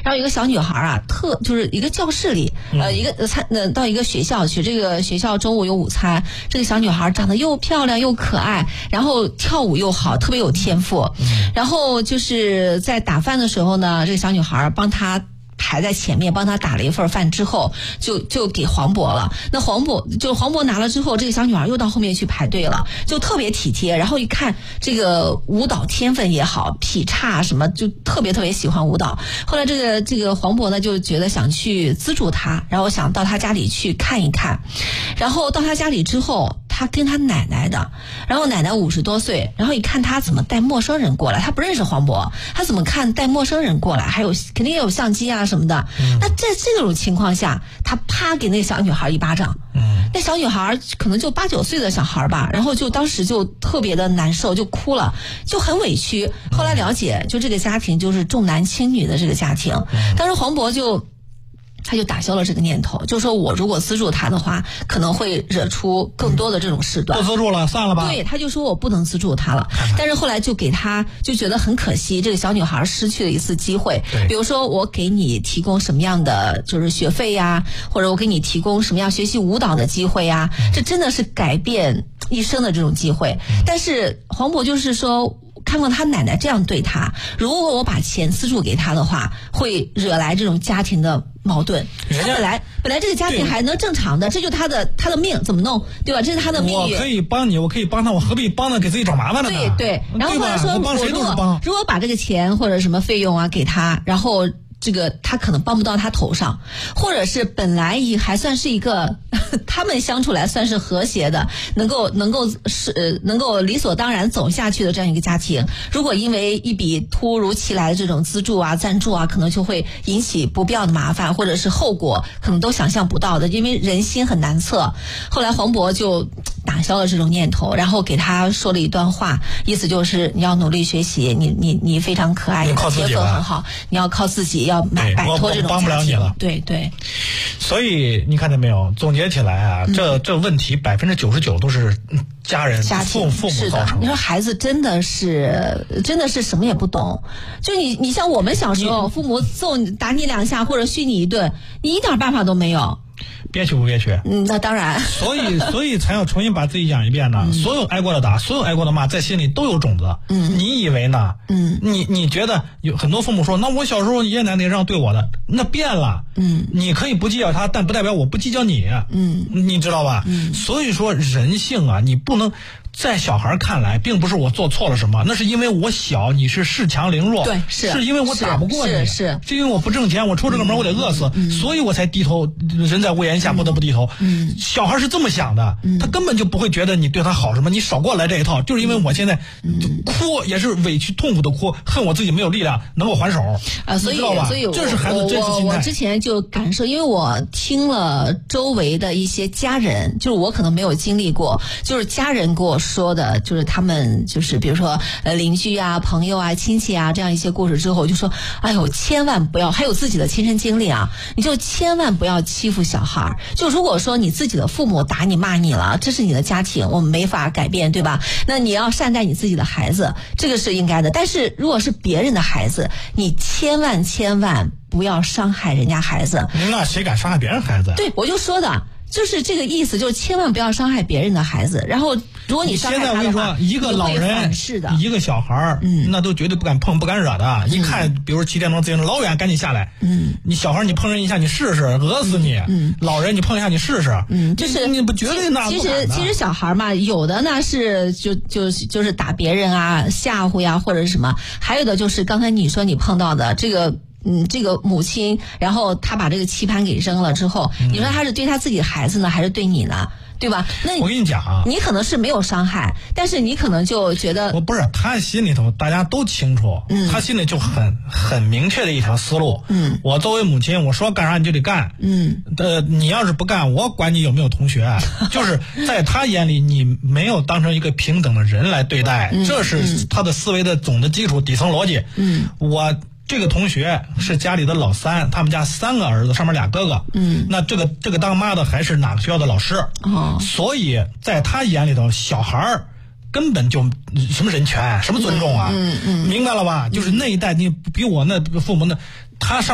然后一个小女孩啊，就是一个教室里，到一个学校去，这个学校中午有午餐，这个小女孩长得又漂亮又可爱，然后跳舞又好，特别有天赋。然后就是在打饭的时候呢，这个小女孩帮她排在前面，帮他打了一份饭之后，就给黄渤了。那黄渤拿了之后，这个小女孩又到后面去排队了，就特别体贴。然后一看这个舞蹈天分也好，劈叉什么，就特别特别喜欢舞蹈。后来这个黄渤呢，就觉得想去资助他，然后想到他家里去看一看。然后到他家里之后，他跟他奶奶的，然后奶奶50多岁，然后一看他怎么带陌生人过来，他不认识黄渤，他怎么看带陌生人过来，还有肯定也有相机啊什么的。那在这种情况下，他啪给那个小女孩一巴掌。那小女孩可能就8、9岁的小孩吧，然后就当时就特别的难受，就哭了，就很委屈。后来了解，就这个家庭就是重男轻女的这个家庭。当时黄渤他就打消了这个念头，就说我如果资助他的话，可能会惹出更多的这种事端。 不资助了，算了吧。 对，他就说我不能资助他了。但是后来就给他，就觉得很可惜，这个小女孩失去了一次机会。比如说我给你提供什么样的就是学费呀，或者我给你提供什么样学习舞蹈的机会呀，这真的是改变一生的这种机会。但是黄渤就是说，看到他奶奶这样对他，如果我把钱资助给他的话，会惹来这种家庭的矛盾。他本来这个家庭还能正常的，这就是他的命，怎么弄，对吧？这是他的命运。 我可以帮你，我可以帮他，我何必帮他给自己找麻烦呢？ 对。然后后来说，如果把这个钱或者什么费用啊给他，然后这个他可能帮不到他头上，或者是本来还算是一个他们相处来算是和谐的，能够理所当然走下去的这样一个家庭，如果因为一笔突如其来的这种资助啊、赞助啊，可能就会引起不必要的麻烦，或者是后果可能都想象不到的，因为人心很难测。后来黄渤就打消了这种念头，然后给他说了一段话，意思就是你要努力学习，你非常可爱，你的天分很好，你要靠自己，要摆脱这种家庭， 帮不了你了。 对。所以你看见没有？总结起来啊，这问题99%都是家人父母造成的。 你说孩子真的是什么也不懂，就你像我们小时候，父母打你2下或者训你一顿，你一点办法都没有。 憋屈不憋屈？ 那当然。 所以才要重新把自己养一遍呢。所有挨过的打，所有挨过的骂，在心里都有种子。你以为呢？你觉得有很多父母说，那我小时候爷爷奶奶这样对我的，那变了。你可以不计较他，但不代表我不计较你。你知道吧？所以说人性啊，你不能。在小孩看来，并不是我做错了什么，那是因为我小，你是恃强凌弱， 对， 是因为我打不过你，是因为我不挣钱，我出这个门我得饿死，所以我才低头，人在屋檐下不得不低头。小孩是这么想的，他根本就不会觉得你对他好什么，你少给我来这一套，就是因为我现在哭也是委屈痛苦的哭，恨我自己没有力量能够还手所以这是孩子真实心态。 我之前就感受，因为我听了周围的一些家人，就是我可能没有经历过，就是家人给我说的，就是他们就是比如说邻居啊、朋友啊、亲戚啊这样一些故事之后，就说哎呦千万不要，还有自己的亲身经历啊，你就千万不要欺负小孩。就如果说你自己的父母打你骂你了，这是你的家庭，我们没法改变，对吧？那你要善待你自己的孩子，这个是应该的。但是如果是别人的孩子，你千万不要伤害人家孩子。 那谁敢伤害别人孩子？ 对，我就说的就是这个意思，就是千万不要伤害别人的孩子。然后如果你伤害他的话， 现在我跟你说，一个老人一个小孩那都绝对不敢碰不敢惹的。一看比如7点钟自行车老远赶紧下来，你小孩你碰人一下你试试，讹死你。老人你碰一下你试试， 就是你不绝对那不敢的。 其实小孩嘛，有的呢是就是打别人啊、吓唬呀或者是什么，还有的就是刚才你说你碰到的这个母亲，然后他把这个棋盘给扔了之后，你说他是对他自己的孩子呢，还是对你呢？对吧？那我跟你讲啊， 你可能是没有伤害，但是你可能就觉得我不是他心里头大家都清楚，他心里就很明确的一条思路。我作为母亲，我说干啥你就得干。你要是不干，我管你有没有同学。就是在他眼里，你没有当成一个平等的人来对待，这是他的思维的总的基础底层逻辑。我这个同学是家里的老三，他们家3个儿子，上面2哥哥。那这个当妈的还是哪个学校的老师。所以在他眼里头，小孩根本就什么人权，什么尊重啊。明白了吧？就是那一代，你比我那父母那他上。